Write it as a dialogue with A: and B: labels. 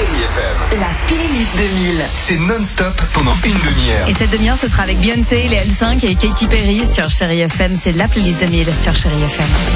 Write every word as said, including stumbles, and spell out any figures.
A: Chérie F M.
B: La playlist deux mille.
A: C'est non-stop pendant une demi-heure.
C: Et cette demi-heure, ce sera avec Beyoncé, les L cinq et Katy Perry sur Chérie F M. C'est la playlist deux mille sur Chérie F M.